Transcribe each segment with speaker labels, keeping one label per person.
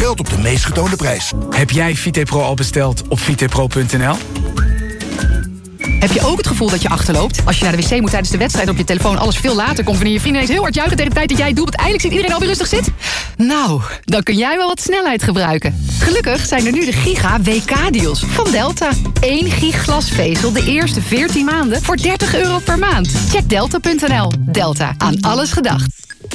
Speaker 1: geld op de meest getoonde prijs.
Speaker 2: Heb jij Vitepro al besteld op vitepro.nl?
Speaker 3: Heb je ook het gevoel dat je achterloopt? Als je naar de wc moet tijdens de wedstrijd op je telefoon alles veel later komt... wanneer je vrienden ineens heel hard juichen tegen de tijd dat jij het doelpunt eindelijk ziet iedereen alweer rustig zit? Nou, dan kun jij wel wat snelheid gebruiken. Gelukkig zijn er nu de Giga WK-deals van Delta. 1 gig glasvezel de eerste 14 maanden voor €30 per maand. Check delta.nl. Delta, aan alles gedacht.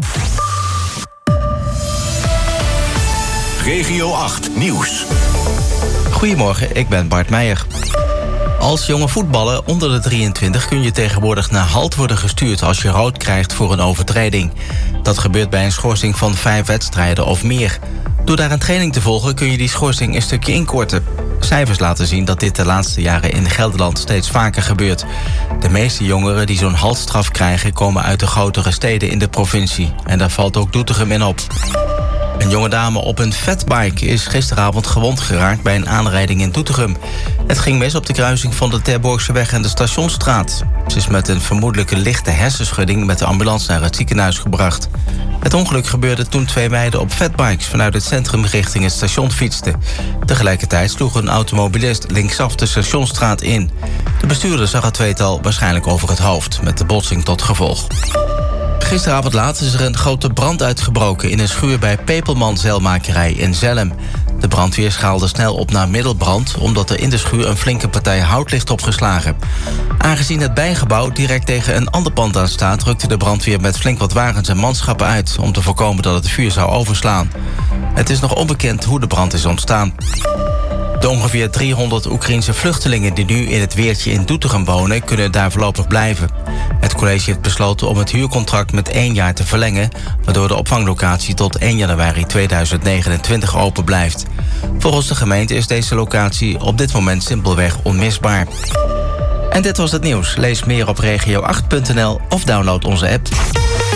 Speaker 4: Regio 8 Nieuws.
Speaker 5: Goedemorgen, ik ben Bart Meijer. Als jonge voetballer onder de 23 kun je tegenwoordig naar halt worden gestuurd als je rood krijgt voor een overtreding. Dat gebeurt bij een schorsing van 5 wedstrijden of meer. Door daar een training te volgen kun je die schorsing een stukje inkorten. Cijfers laten zien dat dit de laatste jaren in Gelderland steeds vaker gebeurt. De meeste jongeren die zo'n haltstraf krijgen komen uit de grotere steden in de provincie. En daar valt ook Doetinchem in op. Een jonge dame op een fatbike is gisteravond gewond geraakt bij een aanrijding in Doetinchem. Het ging mis op de kruising van de Terborgseweg en de Stationsstraat. Ze is met een vermoedelijke lichte hersenschudding met de ambulance naar het ziekenhuis gebracht. Het ongeluk gebeurde toen 2 meiden op fatbikes vanuit het centrum richting het station fietsten. Tegelijkertijd sloeg een automobilist linksaf de Stationsstraat in. De bestuurder zag het tweetal waarschijnlijk over het hoofd, met de botsing tot gevolg. Gisteravond laat is er een grote brand uitgebroken in een schuur bij Peperman Zeilmakerij in Zelhem. De brandweer schaalde snel op naar middelbrand, omdat er in de schuur een flinke partij hout ligt opgeslagen. Aangezien het bijgebouw direct tegen een ander pand aan staat, rukte de brandweer met flink wat wagens en manschappen uit om te voorkomen dat het vuur zou overslaan. Het is nog onbekend hoe de brand is ontstaan. De ongeveer 300 Oekraïense vluchtelingen die nu in het Weertje in Doetinchem wonen, kunnen daar voorlopig blijven. Het college heeft besloten om het huurcontract met 1 jaar te verlengen, waardoor de opvanglocatie tot 1 januari 2029 open blijft. Volgens de gemeente is deze locatie op dit moment simpelweg onmisbaar. En dit was het nieuws. Lees meer op regio8.nl of download onze app.